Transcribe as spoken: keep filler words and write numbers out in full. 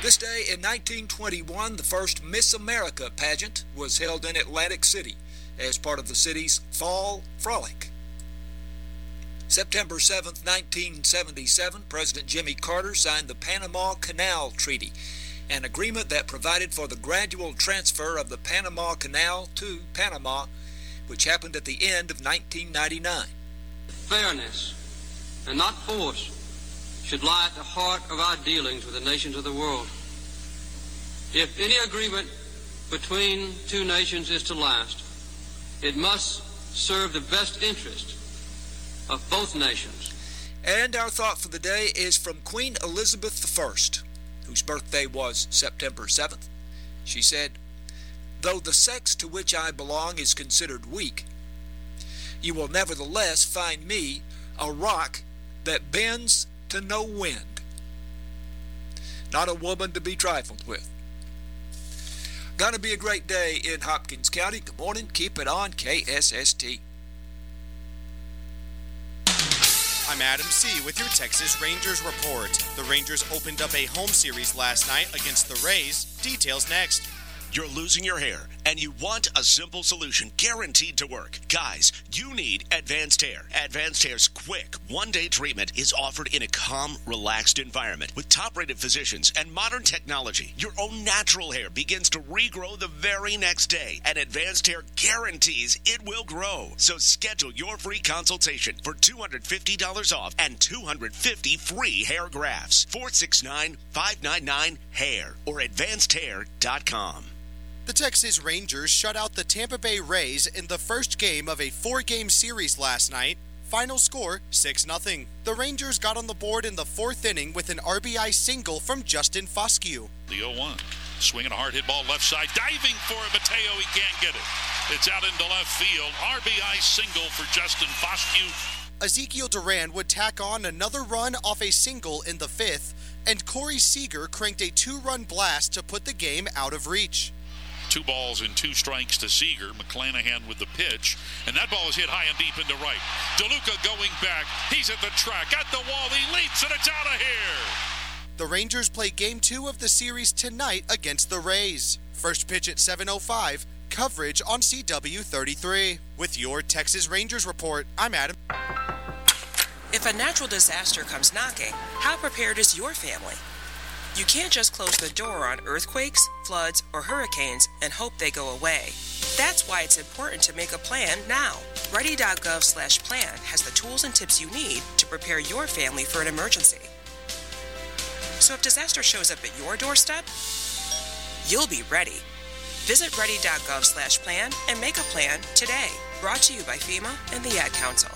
This day in nineteen twenty-one, the first Miss America pageant was held in Atlantic City as part of the city's Fall Frolic. September seventh, nineteen seventy-seven, President Jimmy Carter signed the Panama Canal Treaty, an agreement that provided for the gradual transfer of the Panama Canal to Panama, which happened at the end of nineteen ninety-nine. Fairness and not force should lie at the heart of our dealings with the nations of the world. If any agreement between two nations is to last, it must serve the best interest of both nations. And our thought for the day is from Queen Elizabeth the First, whose birthday was September seventh. She said, "Though the sex to which I belong is considered weak, you will nevertheless find me a rock that bends to no wind." Not a woman to be trifled with. Gonna be a great day in Hopkins County. Good morning. Keep it on K S S T. I'm Adam C. with your Texas Rangers report. The Rangers opened up a home series last night against the Rays. Details next. You're losing your hair, and you want a simple solution guaranteed to work. Guys, you need Advanced Hair. Advanced Hair's quick, one-day treatment is offered in a calm, relaxed environment with top-rated physicians and modern technology. Your own natural hair begins to regrow the very next day, and Advanced Hair guarantees it will grow. So schedule your free consultation for two hundred fifty dollars off and two hundred fifty free hair grafts. four six nine, five nine nine, hair or advanced hair dot com. The Texas Rangers shut out the Tampa Bay Rays in the first game of a four-game series last night. Final score, six nothing. The Rangers got on the board in the fourth inning with an R B I single from Justin Foscue. The oh one, swinging a hard hit ball left side, diving for it, Mateo, he can't get it. It's out into left field, R B I single for Justin Foscue. Ezekiel Duran would tack on another run off a single in the fifth, and Corey Seager cranked a two-run blast to put the game out of reach. Two balls and two strikes to Seager. McClanahan with the pitch. And that ball is hit high and deep into right. DeLuca going back. He's at the track, at the wall. He leaps, and it's out of here. The Rangers play Game two of the series tonight against the Rays. First pitch at seven oh five. Coverage on C W thirty-three. With your Texas Rangers report, I'm Adam. If a natural disaster comes knocking, how prepared is your family? You can't just close the door on earthquakes, floods, or hurricanes and hope they go away. That's why it's important to make a plan now. Ready.gov slash plan has the tools and tips you need to prepare your family for an emergency. So if disaster shows up at your doorstep, you'll be ready. Visit ready.gov slash plan and make a plan today. Brought to you by FEMA and the Ad Council.